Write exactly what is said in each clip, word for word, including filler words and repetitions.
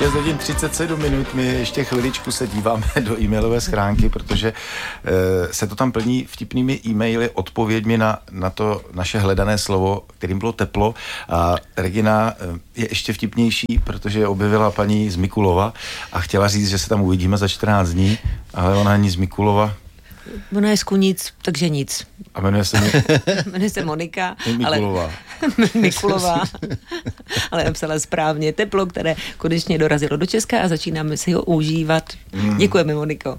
šest hodin třicet sedm minut, my ještě chviličku se díváme do e-mailové schránky, protože e, se to tam plní vtipnými e-maily, odpověďmi na, na to naše hledané slovo, kterým bylo teplo. A Regina je ještě vtipnější, protože objevila paní z Mikulova a chtěla říct, že se tam uvidíme za čtrnáct dní, ale ona ani z Mikulova. Ona je z Kunic, takže nic. A jmenuje se, mi... jmenuje se Monika. Mikulová. Ale... Mikulová. Ale napsala správně teplo, které konečně dorazilo do Česka a začínáme si ho užívat. Mm. Děkujeme, Moniko.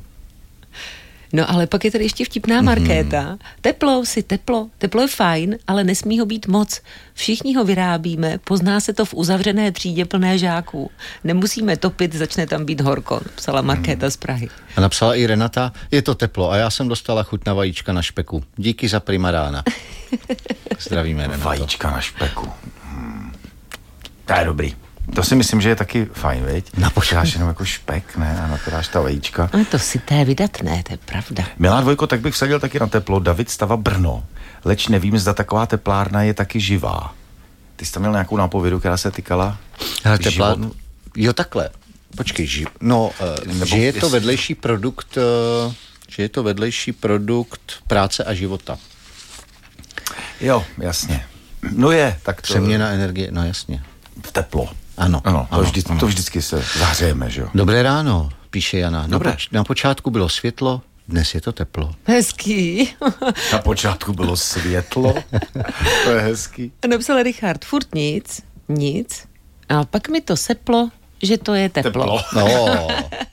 No ale pak je tady ještě vtipná Markéta. Mm. Teplo si teplo, teplo je fajn, ale nesmí ho být moc. Všichni ho vyrábíme, pozná se to v uzavřené třídě plné žáků. Nemusíme topit, začne tam být horko, psala Markéta mm. z Prahy. A napsala i Renata, je to teplo a já jsem dostala chuť na vajíčka na špeku. Díky za primarána. Zdravíme, Renato. Vajíčka na špeku. Hmm. To je dobrý. To si myslím, že je taky fajn, viď? Napočáš jenom jako špek, ne? A napočáš ta vajíčka. Ale to si té vydatné, to je pravda. Milá Dvojko, tak bych vsadil taky na teplo. David Stava Brno. Leč nevím, zda taková teplárna je taky živá. Ty jsi tam měl nějakou nápovědu, která se týkala Hele, teplárnu. Jo, takhle. Počkej, živ. No, uh, že je to vedlejší produkt, uh, že je to vedlejší produkt práce a života. Jo, jasně. No je, tak to... Přeměna energie, no jasně. V teplo. Ano. Ano, to, ano, vždy, ano. to vždycky se zahřejeme, že jo? Dobré ráno, píše Jana. Dobré. Na, poč- na počátku bylo světlo, dnes je to teplo. Hezký. Na počátku bylo světlo. To je hezký. Napsal Richard, furt nic, nic. A pak mi to seplo, že to je teplo. Teplo. No.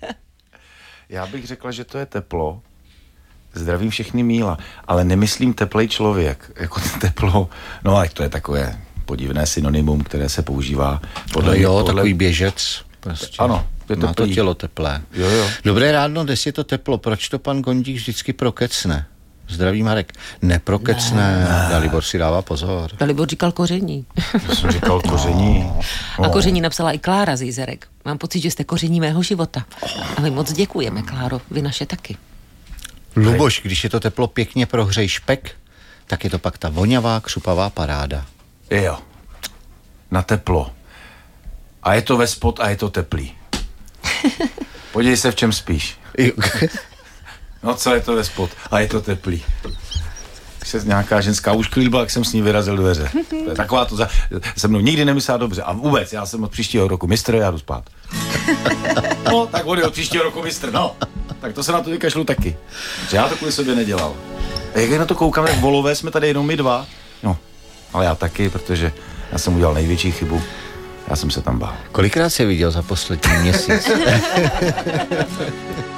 Já bych řekla, že to je teplo. Zdravím všechny Míla, ale nemyslím teplej člověk. Jako teplo, no ale to je takové podivné synonymum, které se používá. Podle, no jo, podle... takový běžec. Prostě. Ano. Je to, to tělo teplé. Jo, jo. Dobré ráno, dnes je to teplo. Proč to pan Gondík vždycky prokecne? Zdraví Marek. Neprokecne. Ne. Dalibor si dává pozor. Dalibor říkal koření. Já jsem říkal koření. A koření napsala i Klára z Jizerek. Mám pocit, že jste koření mého života. A my moc děkujeme, Kláro. Vy naše taky. Luboš, když je to teplo, pěkně prohřej špek, tak je to pak ta voňavá, křupavá paráda. Jo. Na teplo. A je to ve spod a je to teplý. Podívej se, v čem spíš. No co je to ve spod a je to teplý. Když se nějaká ženská už klíbla, jak jsem s ní vyrazil dveře. To je taková to za... se mnou nikdy nemyslela dobře. A vůbec, já jsem od příštího roku mistr, já jdu spát. No, tak on je od příštího roku mistr, no. Tak to se na to vykašlu taky. Že já to kvůli sobě nedělal. A jak na to koukám, tak volové jsme tady jenom my dva. No, ale já taky, protože já jsem udělal největší chybu. Já jsem se tam bál. Kolikrát jsi viděl za poslední měsíc?